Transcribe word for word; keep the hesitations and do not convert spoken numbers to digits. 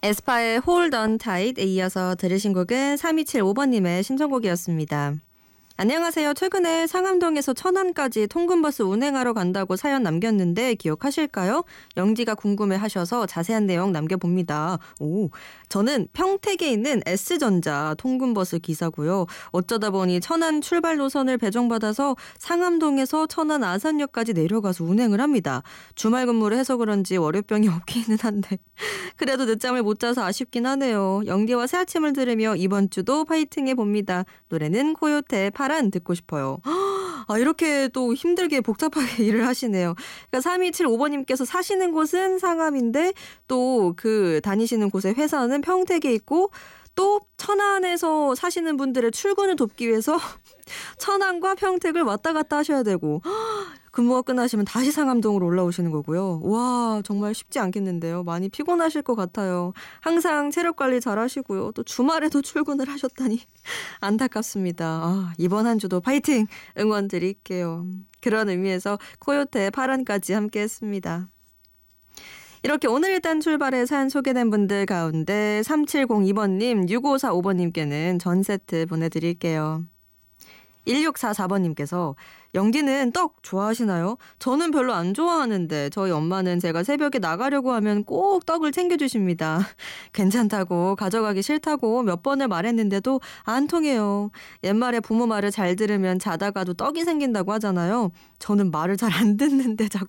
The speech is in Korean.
에스파의 Hold on Tight 이어서 들으신 곡은 삼이칠오 번님의 신청곡이었습니다. 안녕하세요. 최근에 상암동에서 천안까지 통근버스 운행하러 간다고 사연 남겼는데 기억하실까요? 영디가 궁금해하셔서 자세한 내용 남겨봅니다. 오, 저는 평택에 있는 S전자 통근버스 기사고요. 어쩌다 보니 천안 출발 노선을 배정받아서 상암동에서 천안 아산역까지 내려가서 운행을 합니다. 주말 근무를 해서 그런지 월요병이 없기는 한데 그래도 늦잠을 못 자서 아쉽긴 하네요. 영디와 새 아침을 들으며 이번 주도 파이팅 해봅니다. 노래는 코요태 파란 듣고 싶어요. 아, 이렇게 또 힘들게 복잡하게 일을 하시네요. 그러니까 삼이칠오 번님께서 사시는 곳은 상암인데 또 그 다니시는 곳의 회사는 평택에 있고 또 천안에서 사시는 분들의 출근을 돕기 위해서 천안과 평택을 왔다 갔다 하셔야 되고 근무가 끝나시면 다시 상암동으로 올라오시는 거고요. 와, 정말 쉽지 않겠는데요. 많이 피곤하실 것 같아요. 항상 체력 관리 잘 하시고요. 또 주말에도 출근을 하셨다니 안타깝습니다. 아, 이번 한 주도 파이팅 응원 드릴게요. 그런 의미에서 코요태 파란까지 함께 했습니다. 이렇게 오늘 일단 출발에 사연 소개된 분들 가운데 삼칠공이 번님, 육오사오 번님께는 전 세트 보내드릴게요. 일육사사 번님께서 영디는 떡 좋아하시나요? 저는 별로 안 좋아하는데 저희 엄마는 제가 새벽에 나가려고 하면 꼭 떡을 챙겨주십니다. 괜찮다고 가져가기 싫다고 몇 번을 말했는데도 안 통해요. 옛말에 부모 말을 잘 들으면 자다가도 떡이 생긴다고 하잖아요. 저는 말을 잘 안 듣는데 자꾸